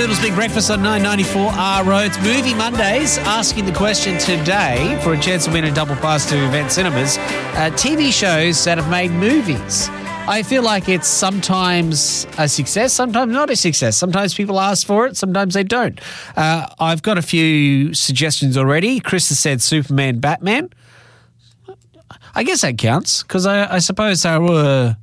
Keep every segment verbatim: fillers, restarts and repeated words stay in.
Biddle's Big Breakfast on nine ninety-four R Roads. Movie Mondays, asking the question today for a chance to win a double pass to Event Cinemas. Uh, T V shows that have made movies. I feel like it's sometimes a success, sometimes not a success. Sometimes people ask for it, sometimes they don't. Uh, I've got a few suggestions already. Chris has said Superman, Batman. I guess that counts because I, I suppose they were...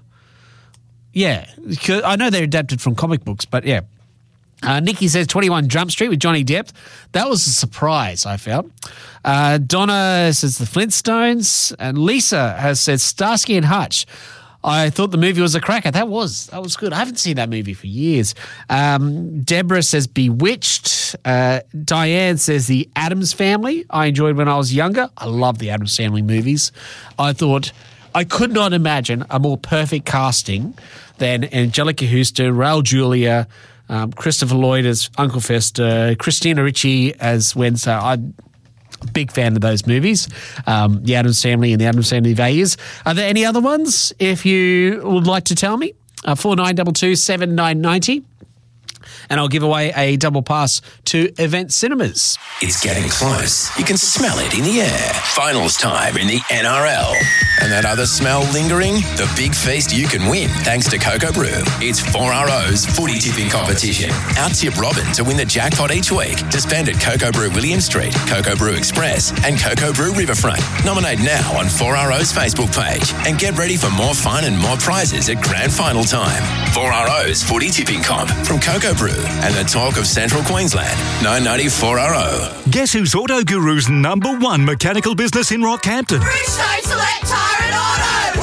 Yeah, I know they're adapted from comic books, but yeah. Uh, Nikki says twenty-one Jump Street with Johnny Depp. That was a surprise, I felt. Uh, Donna says The Flintstones. And Lisa has said Starsky and Hutch. I thought the movie was a cracker. That was that was good. I haven't seen that movie for years. Um, Deborah says Bewitched. Uh, Diane says The Addams Family. I enjoyed when I was younger. I love the Addams Family movies. I thought I could not imagine a more perfect casting than Angelica Houston, Raul Julia, um, Christopher Lloyd as Uncle Fester, Christina Ricci as Wednesday. I'm a big fan of those movies, um, The Addams Family and The Addams Family Values. Are there any other ones, if you would like to tell me? Uh, four nine two two, seven nine nine zero. And I'll give away a double pass to Event Cinemas. It's getting close. You can smell it in the air. Finals time in the N R L. And that other smell lingering? The big feast you can win thanks to Cocoa Brew. It's four R O's footy tipping competition. Out-tip Robin to win the jackpot each week to spend at Cocoa Brew William Street, Cocoa Brew Express and Cocoa Brew Riverfront. Nominate now on four R O's Facebook page and get ready for more fun and more prizes at grand final time. four R O's footy tipping comp from Cocoa Brew and the talk of Central Queensland. nine ninety-four R O. Guess who's Auto Guru's number one mechanical business in Rockhampton? Bridgestone Select Tyre and Auto!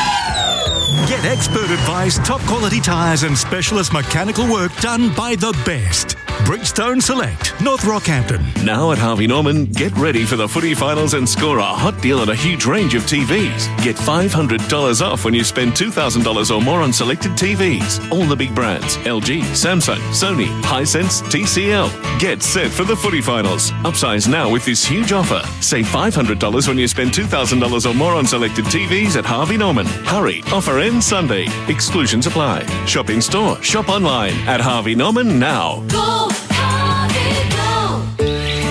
Woo! Get expert advice, top quality tyres and specialist mechanical work done by the best. Bridgestone Select, North Rockhampton. Now at Harvey Norman, get ready for the footy finals and score a hot deal on a huge range of T Vs. Get five hundred dollars off when you spend two thousand dollars or more on selected T Vs. All the big brands, L G, Samsung, Sony, Hisense, T C L. Get set for the footy finals. Upsize now with this huge offer. Save five hundred dollars when you spend two thousand dollars or more on selected T Vs at Harvey Norman. Hurry, offer ends Sunday. Exclusions apply. Shop in store, shop online at Harvey Norman now. Go, Harvey, go!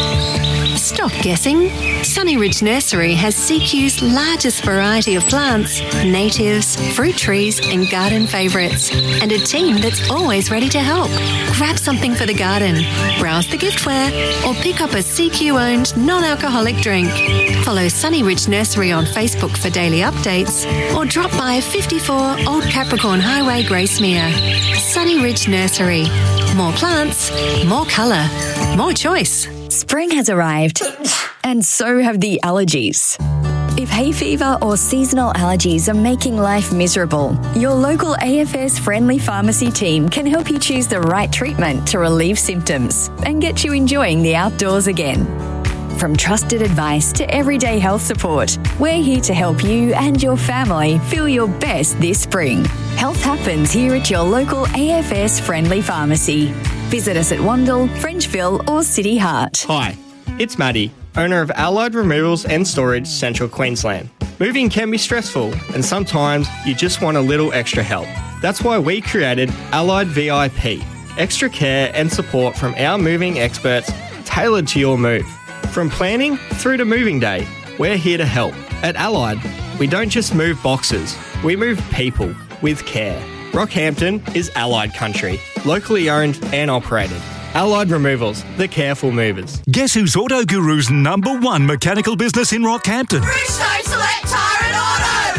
Stop guessing. Sunny Ridge Nursery has C Q's largest variety of plants, natives, fruit trees and garden favourites, and a team that's always ready to help. Grab something for the garden, browse the giftware, or pick up a C Q-owned non-alcoholic drink. Follow Sunny Ridge Nursery on Facebook for daily updates, or drop by fifty-four Old Capricorn Highway, Gracemere. Sunny Ridge Nursery. More plants, more colour, more choice. Spring has arrived, and so have the allergies. If hay fever or seasonal allergies are making life miserable, your local A F S Friendly Pharmacy team can help you choose the right treatment to relieve symptoms and get you enjoying the outdoors again. From trusted advice to everyday health support, we're here to help you and your family feel your best this spring. Health happens here at your local A F S Friendly Pharmacy. Visit us at Wandle, Frenchville or City Heart. Hi, it's Maddie, owner of Allied Removals and Storage, Central Queensland. Moving can be stressful and sometimes you just want a little extra help. That's why we created Allied V I P, extra care and support from our moving experts tailored to your move. From planning through to moving day, we're here to help. At Allied, we don't just move boxes, we move people with care. Rockhampton is Allied country, locally owned and operated. Allied Removals, the careful movers. Guess who's Auto Guru's number one mechanical business in Rockhampton? Bridgestone Select Tyre and Auto!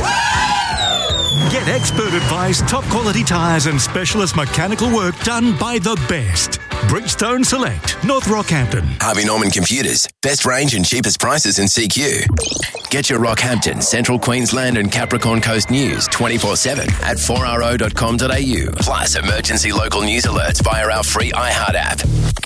Woo! Get expert advice, top quality tyres and specialist mechanical work done by the best. Bridgestone Select, North Rockhampton. Harvey Norman Computers. Best range and cheapest prices in C Q. Get your Rockhampton, Central Queensland and Capricorn Coast news twenty-four seven at four r o dot com dot a u. Plus emergency local news alerts via our free iHeart app.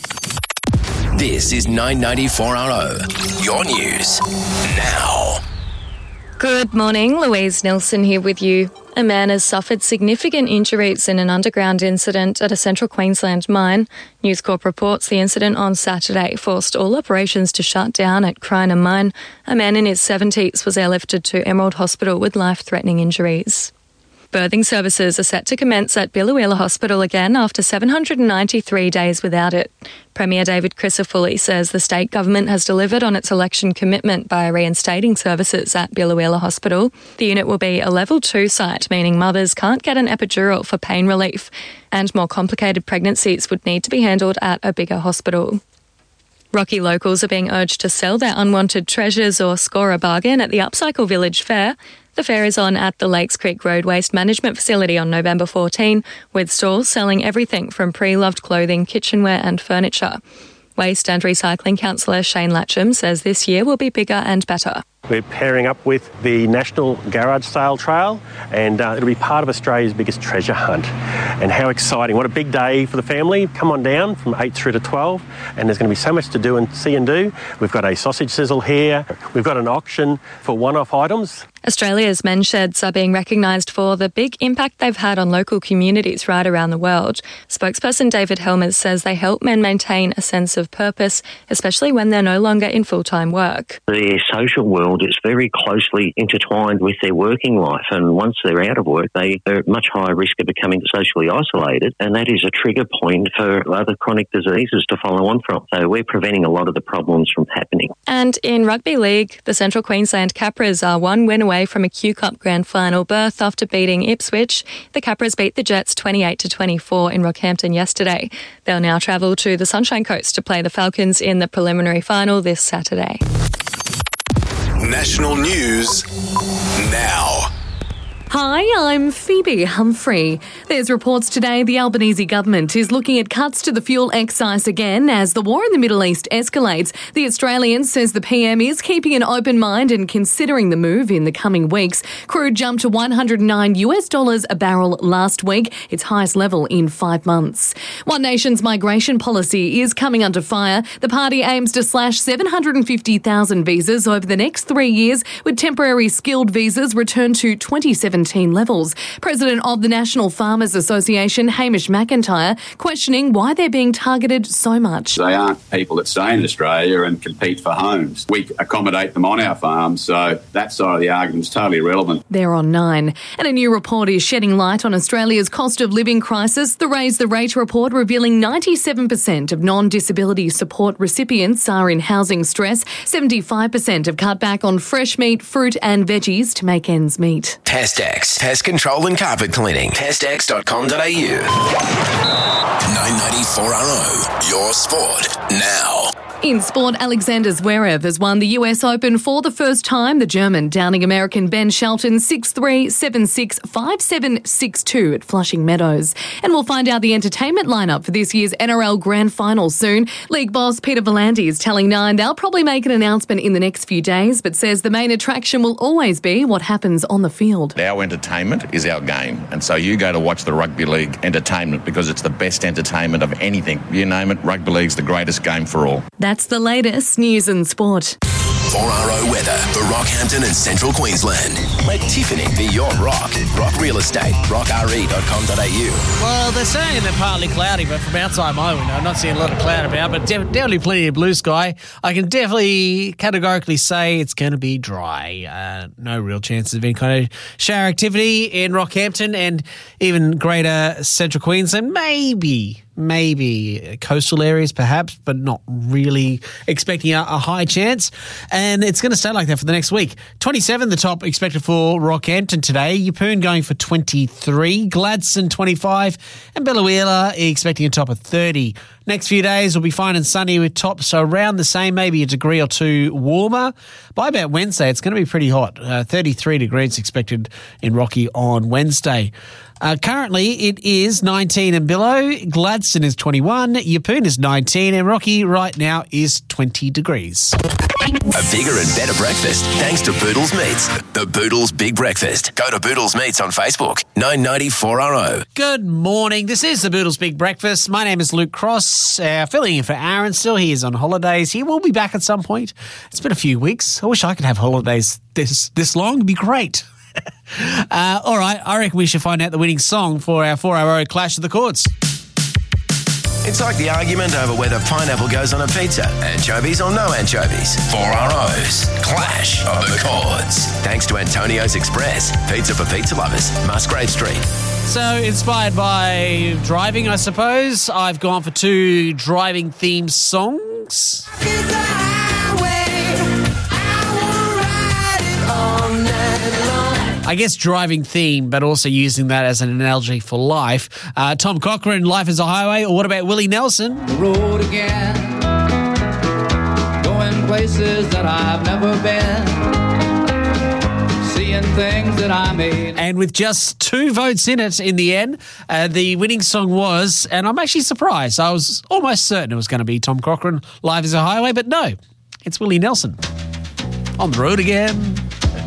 This is nine ninety-four R O. Your news now. Good morning, Louise Nilsson here with you. A man has suffered significant injuries in an underground incident at a Central Queensland mine. News Corp reports the incident on Saturday forced all operations to shut down at Kreiner Mine. A man in his seventies was airlifted to Emerald Hospital with life-threatening injuries. Birthing services are set to commence at Biloela Hospital again after seven hundred ninety-three days without it. Premier David Crisafulli says the state government has delivered on its election commitment by reinstating services at Biloela Hospital. The unit will be a level two site, meaning mothers can't get an epidural for pain relief, and more complicated pregnancies would need to be handled at a bigger hospital. Rocky locals are being urged to sell their unwanted treasures or score a bargain at the Upcycle Village Fair. The fair is on at the Lakes Creek Road Waste Management Facility on November fourteenth, with stalls selling everything from pre-loved clothing, kitchenware and furniture. Waste and Recycling Councillor Shane Latcham says this year will be bigger and better. We're pairing up with the National Garage Sale Trail, and uh, it'll be part of Australia's biggest treasure hunt. And how exciting. What a big day for the family. Come on down from eight through to twelve, and there's going to be so much to do and see and do. We've got a sausage sizzle here. We've got an auction for one-off items. Australia's men's sheds are being recognised for the big impact they've had on local communities right around the world. Spokesperson David Helmers says they help men maintain a sense of purpose, especially when they're no longer in full-time work. Their social world is very closely intertwined with their working life, and once they're out of work, they are at much higher risk of becoming socially isolated, and that is a trigger point for other chronic diseases to follow on from. So we're preventing a lot of the problems from happening. And in Rugby League, the Central Queensland Capras are one win away from a Q Cup Grand Final berth after beating Ipswich. The Capras beat the Jets twenty-eight to twenty-four in Rockhampton yesterday. They'll now travel to the Sunshine Coast to play the Falcons in the preliminary final this Saturday. National news now. Hi, I'm Phoebe Humphrey. There's reports today the Albanese government is looking at cuts to the fuel excise again as the war in the Middle East escalates. The Australian says the P M is keeping an open mind and considering the move in the coming weeks. Crude jumped to one hundred nine US dollars a barrel last week, its highest level in five months. One Nation's migration policy is coming under fire. The party aims to slash seven hundred fifty thousand visas over the next three years, with temporary skilled visas returned to twenty seventeen levels. President of the National Farmers Association, Hamish McIntyre, questioning why they're being targeted so much. They aren't people that stay in Australia and compete for homes. We accommodate them on our farms, so that side of the argument's totally irrelevant. They're on nine. And a new report is shedding light on Australia's cost of living crisis. The Raise the Rate report revealing ninety-seven percent of non-disability support recipients are in housing stress. seventy-five percent have cut back on fresh meat, fruit and veggies to make ends meet. Pestex, pest control and carpet cleaning. pestex dot com dot a u. nine ninety-four R O, your sport now. In sport, Alexander Zverev has won the U S Open for the first time. The German downing American Ben Shelton six three, seven six, five seven, six two at Flushing Meadows. And we'll find out the entertainment lineup for this year's N R L Grand Final soon. League boss Peter V'landys is telling Nine they'll probably make an announcement in the next few days, but says the main attraction will always be what happens on the field. Our entertainment is our game, and so you go to watch the Rugby League entertainment because it's the best entertainment of anything. You name it, Rugby League's the greatest game for all. That's the latest news and sport. four R O weather for Rockhampton and Central Queensland. Let Tiffany be your rock. Rock Real Estate. rock r e dot com dot a u. Well, they're saying they're partly cloudy, but from outside my window, I'm not seeing a lot of cloud about, but de- definitely plenty of blue sky. I can definitely categorically say it's going to be dry. Uh, no real chances of any kind of shower activity in Rockhampton and even greater Central Queensland. Maybe... Maybe coastal areas perhaps, but not really expecting a, a high chance. And it's going to stay like that for the next week. twenty-seven, the top expected for Rockhampton today. Yeppoon going for twenty-three. Gladstone, twenty-five. And Biloela expecting a top of thirty. Next few days will be fine and sunny with tops around the same, maybe a degree or two warmer. By about Wednesday, it's going to be pretty hot. Uh, thirty-three degrees expected in Rocky on Wednesday. Uh, currently, it is nineteen in Billow. Gladstone is twenty-one. Yeppoon is nineteen. And Rocky right now is twenty degrees. A bigger and better breakfast thanks to Boodles Meats. The Boodles Big Breakfast. Go to Boodles Meats on Facebook. nine ninety-four R O. Good morning. This is the Boodles Big Breakfast. My name is Luke Cross. Uh, filling in for Aaron still. He is on holidays. He will be back at some point. It's been a few weeks. I wish I could have holidays this, this long. It'd be great. uh, all right. I reckon we should find out the winning song for our four hour Clash of the Chords. It's like the argument over whether pineapple goes on a pizza. Anchovies or no anchovies. Four R O's. Clash of the Chords. Thanks to Antonio's Express. Pizza for pizza lovers. Musgrave Street. So, inspired by driving, I suppose, I've gone for two driving theme songs. I guess driving theme, but also using that as an analogy for life. Uh, Tom Cochrane, Life is a Highway, or what about Willie Nelson? The road again, going places that I've never been, seeing things that I made. And with just two votes in it in the end, uh, the winning song was, and I'm actually surprised, I was almost certain it was going to be Tom Cochrane, Life is a Highway, but no, it's Willie Nelson. On the road again.